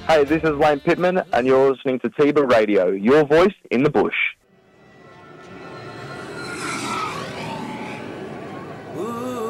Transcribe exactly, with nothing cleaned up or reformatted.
Hey, this is Wayne Pittman, and you're listening to Tiba Radio, your voice in the bush. Ooh.